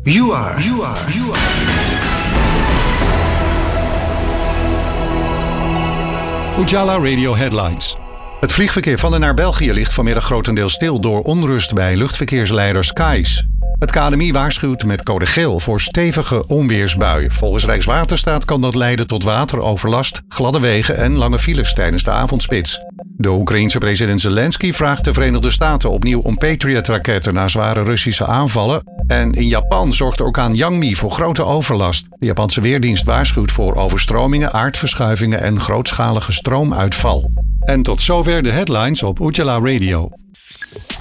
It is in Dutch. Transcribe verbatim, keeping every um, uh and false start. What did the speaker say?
You are, you are, you are. Ujala Radio Headlines. Het vliegverkeer van en naar België ligt vanmiddag grotendeels stil door onrust bij luchtverkeersleider Skies. Het K N M I waarschuwt met code geel voor stevige onweersbuien. Volgens Rijkswaterstaat kan dat leiden tot wateroverlast, gladde wegen en lange files tijdens de avondspits. De Oekraïense president Zelensky vraagt de Verenigde Staten opnieuw om Patriot-raketten na zware Russische aanvallen. En in Japan zorgt de orkaan Yangmi voor grote overlast. De Japanse Weerdienst waarschuwt voor overstromingen, aardverschuivingen en grootschalige stroomuitval. En tot zover de headlines op Ujala Radio.